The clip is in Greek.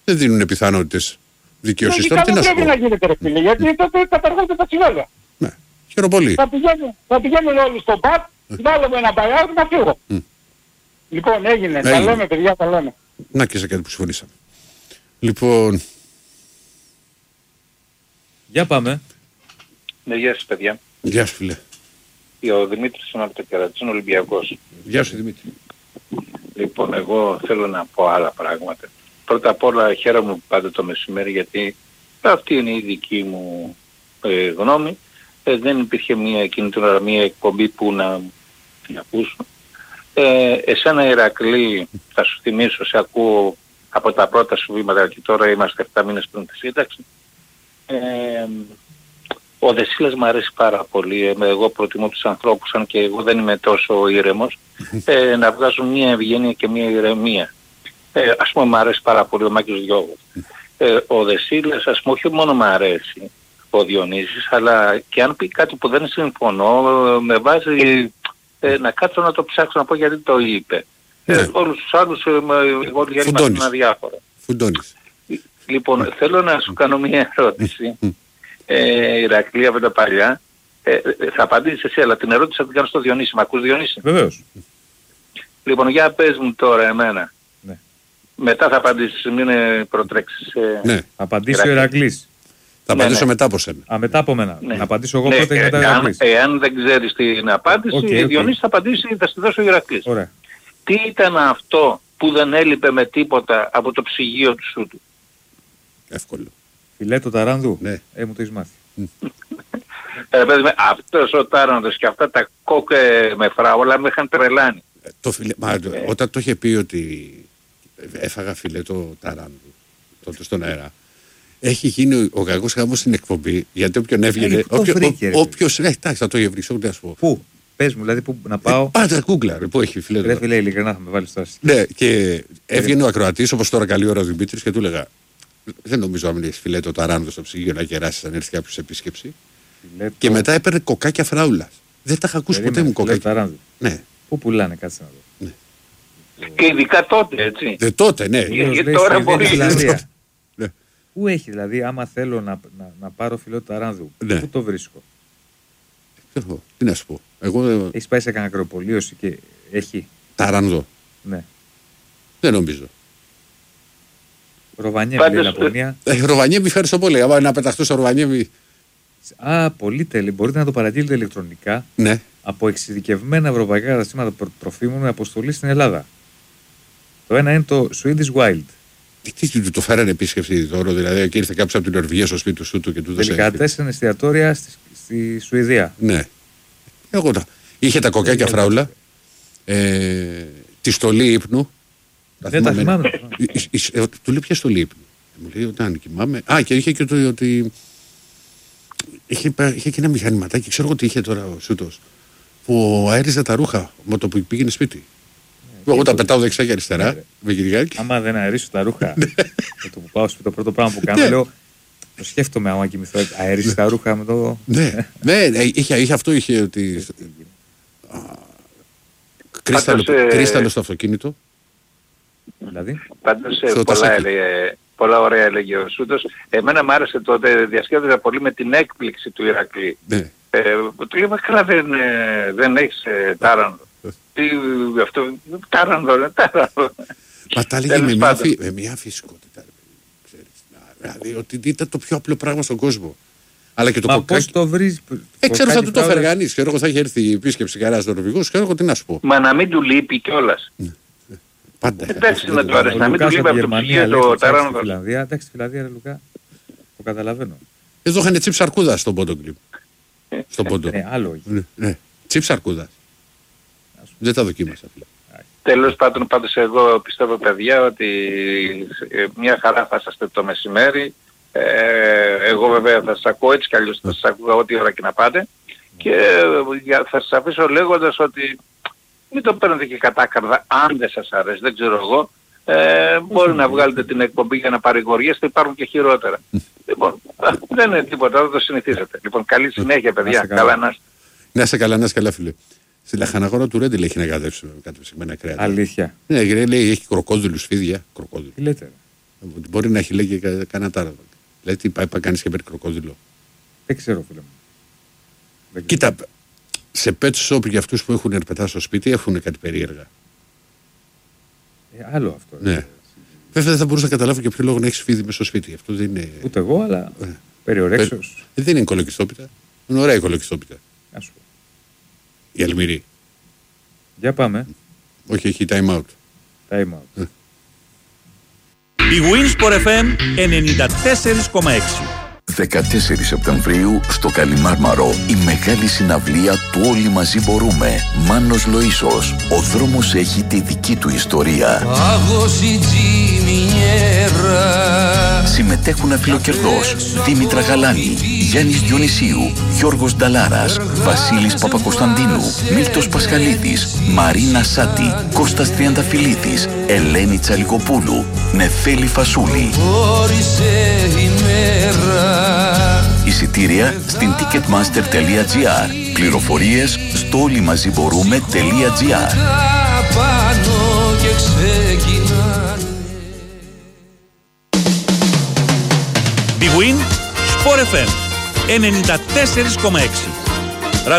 Δεν δίνουν πιθανότητες δικαιοσύνης. Τώρα τι να σου πω. Να γίνεται, ρε φίλε, γιατί τότε καταργούνται τα τσιγάρια. Ναι, χαίρομαι πολύ. Θα πηγαίνουν όλοι στο μπατ, βάλουμε ένα μπαγάζ να φύγω. Λοιπόν, έγινε. Τα λέμε, παιδιά, τα λέμε. Να και σε κάτι που συμφωνήσαμε. Λοιπόν... Για πάμε. Ναι, γεια σας παιδιά. Γεια σου φίλε. Ο Δημήτρης είναι από το Κερατσίν, Ολυμπιακός. Γεια σου Δημήτρη. Λοιπόν, εγώ θέλω να πω άλλα πράγματα. Πρώτα απ' όλα χαίρομαι που πάτε το μεσημέρι, γιατί αυτή είναι η δική μου γνώμη. Δεν υπήρχε εκείνη την ώρα μια εκπομπή που να την ακούσω. Εσένα Ηρακλή, θα σου θυμίσω, σε ακούω από τα πρώτα σου βήματα και τώρα είμαστε 7 μήνες πριν τη σύνταξη. Ο Δεσίλας μου αρέσει πάρα πολύ. Εγώ προτιμώ τους ανθρώπους, αν και εγώ δεν είμαι τόσο ήρεμος, να βγάζουν μια ευγένεια και μια ηρεμία. Ας πούμε μου αρέσει πάρα πολύ ο Μάκης Διώγος. Ο Δεσίλας, ας πούμε, όχι μόνο μου αρέσει ο Διονύσης, αλλά και αν πει κάτι που δεν συμφωνώ, με βάζει να κάτσω να το ψάξω να πω γιατί το είπε. Όλους τους άλλους εγώ διαλύμαστε αδιάφορα. Φουντώνεις. Λοιπόν, θέλω να σου κάνω μια ερώτηση. Ηρακλή από τα παλιά. Θα απαντήσεις εσύ, αλλά την ερώτηση θα την κάνω στο Διονύση. Μ' ακούς, Διονύση? Βεβαίως. Λοιπόν, για πες μου τώρα εμένα. Ναι. Μετά θα απαντήσεις, μην προτρέξεις. Ναι. Θα απαντήσει ο Ηρακλής. Θα απαντήσω μετά από σένα. Μετά από μένα. Ναι. Να απαντήσω εγώ πρώτα και μετά ο Ηρακλής. Εάν δεν ξέρεις την απάντηση, Okay. Διονύση θα απαντήσει, θα στη δώσω ο Ηρακλής. Ωραία. Τι ήταν αυτό που δεν έλειπε με τίποτα από το ψυγείο του Σούτου? Εύκολο. Φιλέτο ταράνδου. Ναι. Μου το έχεις μάθει. Αυτός ο τάρανδος και αυτά τα κόκ με φράουλα με είχαν τρελάνει. Όταν το είχε πει ότι έφαγα φιλέτο ταράνδου τότε στον αέρα, έχει γίνει ο κακός χαμός στην εκπομπή, γιατί όποιον έβγαινε, όποιος, εντάξει θα το είχε βρει, ό,τι ας πω. Πού? Πες μου, δηλαδή πού να πάω. Πάντα κούγκλα, που έχει φιλέτο. Ρε φίλε, ειλικρινά θα με βάλεις τώρα. Ναι, και έβγαινε ο ακροατής, όπως τώρα καλή ώρα ο Δημήτρης, και του έλεγα, δεν νομίζω αν έχεις φιλέτο ταράνδου στο ψυγείο να κεράσεις αν έρθει κάποιος επίσκεψη. Φιλέτο... Και μετά έπαιρνε κοκάκια φράουλας. Δεν τα είχα ακούσει ποτέ μου κοκάκια. Ναι. Πού πουλάνε, κάτσε να δω. Ναι. Και ειδικά τότε, έτσι. Τότε, ναι. Γιατί τώρα μπορεί. Πού έχει, δηλαδή, άμα θέλω να πάρω φιλέτο ταράνδου, πού το βρίσκω? Τι να σου πω. Έχεις πάει σε κανένα ακροπολίωση και έχει ταράνδο? Ναι. Δεν νομίζω. Ροβανιέμι, λέει Λαπωνία. Ροβανιέμι, ευχαριστώ πολύ. Άμα να πεταχτώ στο Ροβανιέμι. Πολύ τέλειο. Μπορείτε να το παραγγείλετε ηλεκτρονικά, ναι, από εξειδικευμένα ευρωπαϊκά καταστήματα τροφίμων με αποστολή στην Ελλάδα. Το ένα είναι το Swedish Wild. Τι του το φέρανε επίσκεψη τώρα, δηλαδή, και ήρθε κάποιος από την Νορβηγία στο σπίτι του και του δώσε. Τελικά 4 εστιατόρια στη Σουηδία. Ναι. Είχε τα κοκάκια φράουλα, τη στολή ύπνου. Δεν τα θυμάμαι. Του λέει ποια στολή ύπνου. Μου λέει όταν κοιμάμαι. Και είχε και το ότι. Είχε και ένα μηχανηματάκι, ξέρω ότι είχε τώρα ο Σούτος, που αέριζε τα ρούχα με το που πήγαινε σπίτι. Εγώ τα πετάω δεξιά και αριστερά με γυριγάκι. Άμα δεν αερίσω τα ρούχα, με το που πάω σπίτι, το πρώτο πράγμα που κάνω, λέω. Το σκέφτομαι άμα κοιμηθώ. Αέρισε τα ρούχα με το. Ναι, είχε αυτό, είχε ότι. Κρίσταλο στο αυτοκίνητο. Δηλαδή. Πάντως πολλά ωραία έλεγε ο Σούτος. Εμένα μου άρεσε τότε, διασκέδαζα πολύ με την έκπληξη του Ηρακλή. Ναι. Του λέμε καλά δεν έχεις τάρανδο. Τι αυτό, τάρανδο. Μα τα έλεγε με μια φυσικότητα. Δηλαδή ότι ήταν το πιο απλό πράγμα στον κόσμο. Αλλά και το κοκάκι. Πώς το βρεις? Ξέρω θα του το έφερε κανείς. Ξέρω θα είχε έρθει η επίσκεψη καράς Νορβηγός. Ξέρω τι να σου πω. Μα να μην του λείπει κιόλας. Πάντα. Εντάξει να του αρέσει. Να μην του λείπει από το ψυγείο το τάρανδο. Εντάξει, στη Φιλανδία, ρε Λουκά. Το καταλαβαίνω. Εδώ είχαν τσίπ αρκούδα στον πόντο κλιπ. Στον πόντο. Άλλο. Τσίπ αρκούδα. Δεν τα δοκίμασα. Τέλος πάντων, πάντως εγώ πιστεύω παιδιά ότι μια χαρά θα είσαστε το μεσημέρι. Εγώ βέβαια θα σας ακούω έτσι κι αλλιώς, θα σας ακούω ό,τι ώρα και να πάτε. Και θα σας αφήσω λέγοντας ότι μην το παίρνετε και κατάκαρδα αν δεν σας αρέσει, δεν ξέρω εγώ. Μπορεί να βγάλετε την εκπομπή για να παρηγοριέστε, υπάρχουν και χειρότερα. Λοιπόν, δεν είναι τίποτα, δεν το συνηθίζετε. Λοιπόν, καλή συνέχεια παιδιά, καλά να είστε. Να είστε καλά, να είστε καλά φίλε. Στη λαχαναγόρα του Ρέντιλ έχει να κατέψει με ένα κρέατα. Αλήθεια. Ναι, λέει έχει κροκόδιλους φίδια. Τι λέτε? Μπορεί να έχει λέει και κανένα τάρα. Δηλαδή τι πάει κάνεις και παίρνει κροκόδιλο. Δεν ξέρω, φίλε μου. Κοίτα, σε pet shop για αυτούς που έχουν ερπετά στο σπίτι έχουν κάτι περίεργα. Άλλο αυτό. Ναι. Βέβαια δεν θα μπορούσα να καταλάβω για ποιο λόγο να έχεις φίδι μες στο σπίτι. Αυτό δεν είναι. Ούτε εγώ, αλλά περιορέξεως. Δεν είναι κολοκυστόπιτα. Είναι ωραία η κολοκυστόπιτα. Ας σου πω. Η Αλμυρή. Για πάμε. Όχι, έχει time out. Time out. Η Winsport FM 94,6. 14 Σεπτεμβρίου στο Καλιμάρμαρο η μεγάλη συναυλία του Όλοι Μαζί Μπορούμε. Μάνος Λοΐσος. Ο δρόμος έχει τη δική του ιστορία. Συμμετέχουν Αφιλοκερδός, Δήμητρα Γαλάνη, Γιάννης Διονυσίου, Γιώργος Νταλάρας, Βασίλης Παπακοσταντίνου, Μίλτος Πασχαλίδης, Μαρίνα Σάτη, Κώστας Τριανταφυλλίδης, Ελένη Τσαλικοπούλου, Νεφέλη Φασούλη. Εισιτήρια στην ticketmaster.gr. Πληροφορίες στο όλοιμαζιμπορούμε.gr. Big Win Sport FM 94,6.